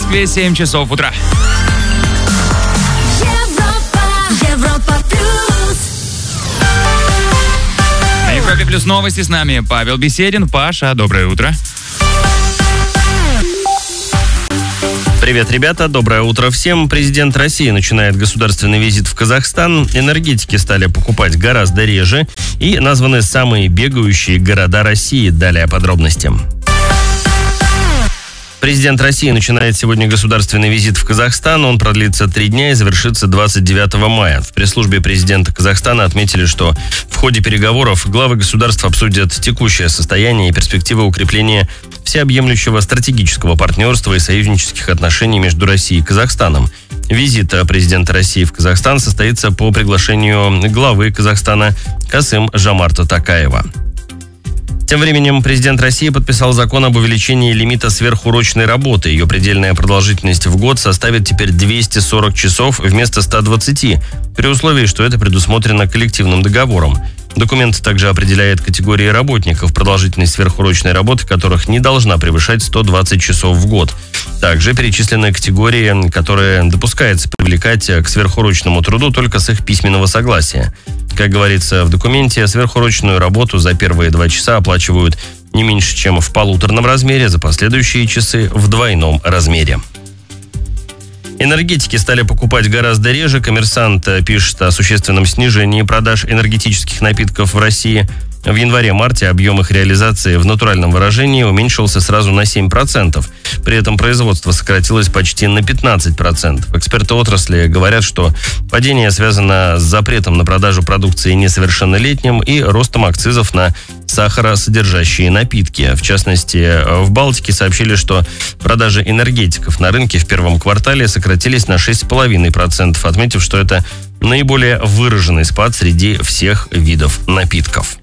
Москве 7 часов утра. Европа плюс. На Европе плюс новости с нами Павел Беседин. Паша, доброе утро. Привет, ребята, доброе утро всем. Президент России начинает государственный визит в Казахстан. Энергетики стали покупать гораздо реже. И названы самые бегающие города России. Далее подробности. Президент России начинает сегодня государственный визит в Казахстан. Он продлится 3 дня и завершится 29 мая. В пресс-службе президента Казахстана отметили, что в ходе переговоров главы государств обсудят текущее состояние и перспективы укрепления всеобъемлющего стратегического партнерства и союзнических отношений между Россией и Казахстаном. Визит президента России в Казахстан состоится по приглашению главы Казахстана Касым-Жомарта Токаева. Тем временем президент России подписал закон об увеличении лимита сверхурочной работы. Ее предельная продолжительность в год составит теперь 240 часов вместо 120, при условии, что это предусмотрено коллективным договором. Документ также определяет категории работников, продолжительность сверхурочной работы которых не должна превышать 120 часов в год. Также перечислены категории, которые допускается привлекать к сверхурочному труду только с их письменного согласия. Как говорится в документе, сверхурочную работу за первые 2 часа оплачивают не меньше, чем в полуторном размере, за последующие часы в двойном размере. Энергетики стали покупать гораздо реже. «Коммерсант» пишет о существенном снижении продаж энергетических напитков в России. В январе-марте объем их реализации в натуральном выражении уменьшился сразу на 7%. При этом производство сократилось почти на 15%. Эксперты отрасли говорят, что падение связано с запретом на продажу продукции несовершеннолетним и ростом акцизов на сахаросодержащие напитки. В частности, в Балтике сообщили, что продажи энергетиков на рынке в первом квартале сократились на 6,5%, отметив, что это наиболее выраженный спад среди всех видов напитков.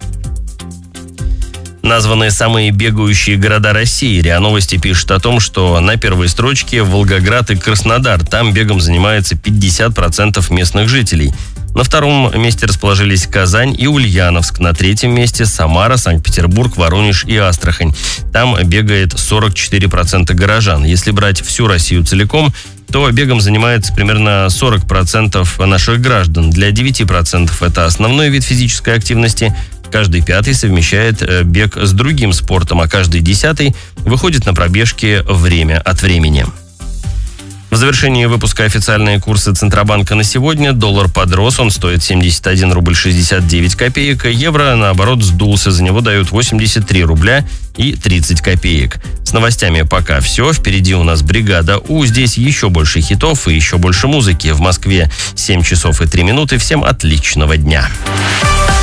Названы самые бегающие города России. РИА Новости пишет о том, что на первой строчке Волгоград и Краснодар. Там бегом занимается 50% местных жителей. На втором месте расположились Казань и Ульяновск. На третьем месте Самара, Санкт-Петербург, Воронеж и Астрахань. Там бегает 44% горожан. Если брать всю Россию целиком, то бегом занимается примерно 40% наших граждан. Для 9% это основной вид физической активности. Каждый 5-й совмещает бег с другим спортом, а каждый 10-й выходит на пробежки время от времени. В завершении выпуска официальные курсы Центробанка на сегодня. Доллар подрос, он стоит 71 рубль 69 копеек. Евро, наоборот, сдулся, за него дают 83 рубля и 30 копеек. С новостями пока все. Впереди у нас бригада У. Здесь еще больше хитов и еще больше музыки. В Москве 7 часов и 3 минуты. Всем отличного дня.